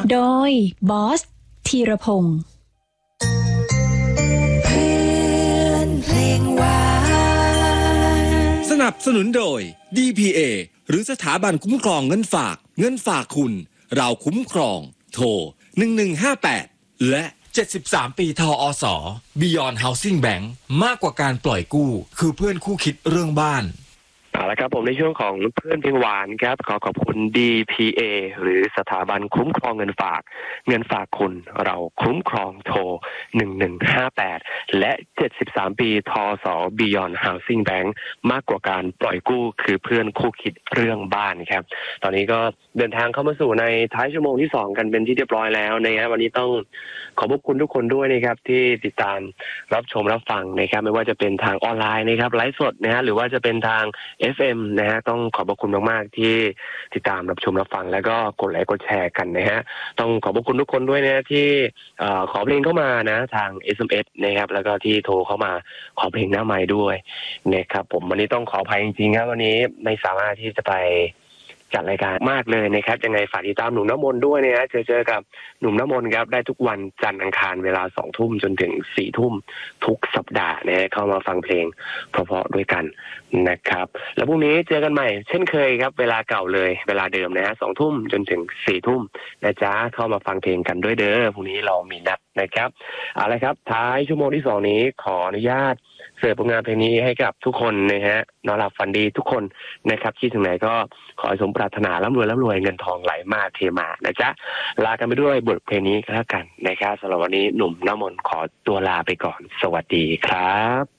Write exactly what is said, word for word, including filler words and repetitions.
โดยบอสธีรพงศ์เพื่อนเพลงหวานสนับสนุนโดย ดี พี เอ หรือสถาบันคุ้มครองเงินฝากเงินฝากคุณเราคุ้มครองโทรหนึ่งหนึ่งห้าแปดและเจ็ดสิบสามปีทออส Beyond Housing Bank มากกว่าการปล่อยกู้คือเพื่อนคู่คิดเรื่องบ้านเอาละครับผมในช่วงของเพื่อนเพลงหวานครับขอขอบคุณ ดี พี เอ หรือสถาบันคุ้มครองเงินฝากเงินฝากคุณเราคุ้มครองโทรหนึ่งหนึ่งห้าแปดและเจ็ดสิบสามปีทอส Beyond Housing Bank มากกว่าการปล่อยกู้คือเพื่อนคู่คิดเรื่องบ้านครับตอนนี้ก็เดินทางเข้ามาสู่ในท้ายชั่วโมงที่สองกันเป็นที่เรียบร้อยแล้วนะฮะวันนี้ต้องขอบคุณทุกคนด้วยนะครับที่ติดตามรับชมรับฟังนะครับไม่ว่าจะเป็นทางออนไลน์นะครับไลฟ์สดนะฮะหรือว่าจะเป็นทาง เอฟ เอ็ม นะฮะต้องขอบคุณมากๆที่ติดตามรับชมรับฟังแล้วก็กดไลค์กดแชร์กันนะฮะต้องขอบคุณทุกคนด้วยนะที่ขอเพลงเข้ามานะทาง เอส เอ็ม เอส นะครับแล้วก็ที่โทรเข้ามาขอเพลงหน้าไมค์ด้วยนะครับผมวันนี้ต้องขออภัยจริงๆครับวันนี้ไม่สามารถที่จะไปจัดรายการมากเลยนะครับยังไงฝากติดตามหนุ่มน้ำมนต์ด้วยนะฮะเจอเจอกับหนุ่มน้ำมนต์ครับได้ทุกวันจันทร์อังคารเวลาสองทุ่มจนถึงสี่ทุ่มทุกสัปดาห์นะเข้ามาฟังเพลงเพราะๆด้วยกันนะครับแล้วพรุ่งนี้เจอกันใหม่เช่นเคยครับเวลาเก่าเลยเวลาเดิมนะฮะสองทุ่มจนถึงสี่ทุ่มนะจ๊ะเข้ามาฟังเพลงกันด้วยเด้อพรุ่งนี้เรามีนัดนะครับเอาละครับท้ายชั่วโมงที่สองนี้ขออนุญาตเสิร์ฟผลงานเพลงนี้ให้กับทุกคนนะฮะนอนหลับฝันดีทุกคนนะครับคิดถึงไหนก็ขอให้สมปรารถนาร่ำรวยร่ำรวยเงินทองไหลมาเทมานะจ๊ะลากันไปด้วยบทเพลงนี้ก็แล้วกันนะครับสำหรับวันนี้หนุ่มน้ำมนต์ขอตัวลาไปก่อนสวัสดีครับ